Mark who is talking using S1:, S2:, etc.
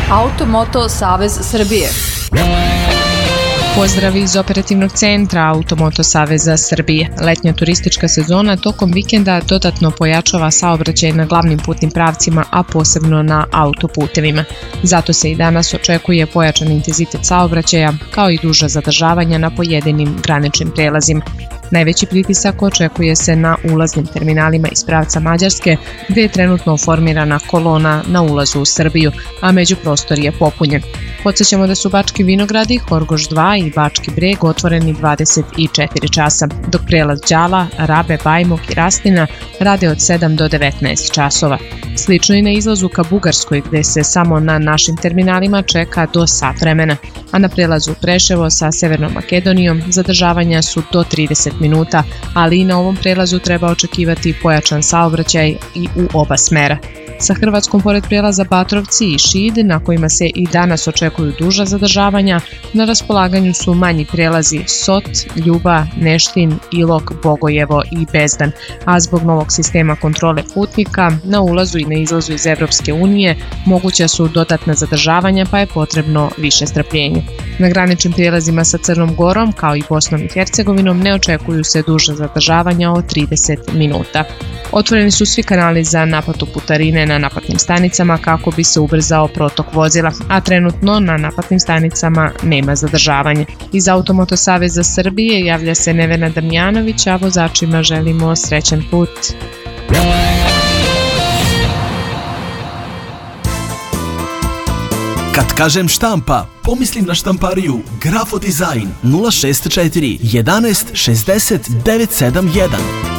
S1: Automoto Savez Srbije.
S2: Pozdrav iz operativnog centra Automoto Saveza Srbije. Letnja turistička sezona tokom vikenda dodatno pojačava saobraćaj na glavnim putnim pravcima, a posebno na autoputevima. Zato se i danas očekuje pojačan intenzitet saobraćaja, kao i duža zadržavanja na pojedinim graničnim prelazima. Najveći pritisak očekuje se na ulaznim terminalima iz pravca Mađarske, gde je trenutno formirana kolona na ulazu u Srbiju, a međuprostor je popunjen. Podsjećamo da su Bački Vinogradi, Horgoš 2 i Bački Breg otvoreni 24 časa, dok prelaz Đala, Rabe, Bajmok i Rastina rade od 7 do 19 časova. Slično i na izlazu ka Bugarskoj, gde se samo na našim terminalima čeka do sat vremena, a na prelazu Preševo sa Severnom Makedonijom zadržavanja su do 30 minuta, ali i na ovom prelazu treba očekivati pojačan saobraćaj i u oba smera. Sa Hrvatskom pored prelaza Batrovci i Šid, na kojima se i danas očekuju duža zadržavanja, na raspolaganju su manji prelazi Sot, Ljuba, Neštin, Ilok, Bogojevo i Bezdan, a zbog novog sistema kontrole putnika na ulazu i na izlazu iz Evropske unije moguća su dodatna zadržavanja, pa je potrebno više strpljenja. Na graničnim prijelazima sa Crnom Gorom, kao i Bosnom i Hercegovinom, ne očekuju se duža zadržavanja od 30 minuta. Otvoreni su svi kanali za naplatu putarine na naplatnim stanicama kako bi se ubrzao protok vozila, a trenutno na naplatnim stanicama nema zadržavanja. Iz Automoto Saveza Srbije javlja se Nevena Damjanović, a vozačima želimo srećan put.
S3: Kad kažem štampa, pomislim na štampariju Grafo Dizajn 064 11 60 971.